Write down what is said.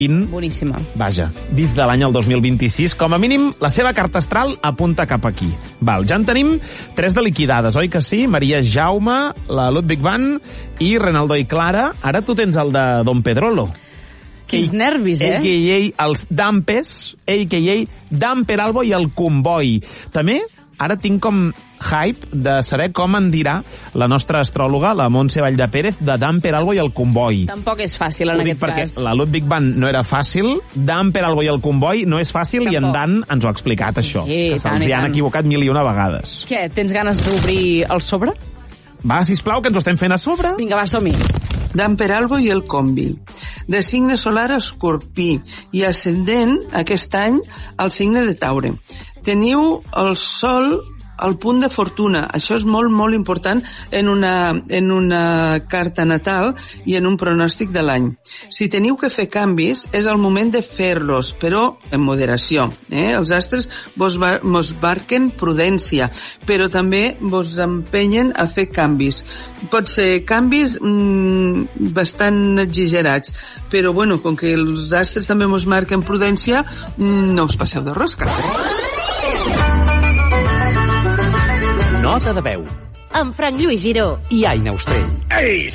Boníssima. Vaja, vist de l'any el 2026, com a mínim, la seva carta astral apunta cap aquí. Val, ja en tenim 3 de liquidades, oi que sí? Maria Jaume, la Ludwig van i Renaldo i Clara. Ara tu tens el de Don Pedrolo. Quins nervis, A.k.a. els Dampes, a.k.a. Damper Albo i el Comboi. També ara tinc com hype de saber com en dirà la nostra astròloga, la Montse Valldepérez, de Damper Albo i el Comboi. Tampoc és fàcil en aquest cas. Perquè la Ludwig van no era fàcil, Damper Albo i el Comboi no és fàcil. Tampoc. I en Dan ens ho ha explicat, això. Que se'ls hi han equivocat 1.000.000 vegades. Què, tens ganes d'obrir el sobre? Va, sisplau, que ens ho estem fent a sobre. Vinga, va, som-hi. Damper Albo i el Combi. De signe solar Escorpí i ascendent aquest any al signe de Taure. Teniu el sol al punt de fortuna. Això és molt, molt important en una carta natal i en un pronòstic de l'any. Si teniu que fer canvis, és el moment de fer-los, però en moderació. Els astres vos marquen prudència, però també vos empenyen a fer canvis. Pot ser canvis bastant exagerats, però bueno, com que els astres també vos marquen prudència, no us passeu de rosca. Nota de veu. Amb Frank Lluís Giró. I Aina Ostrell. Ei,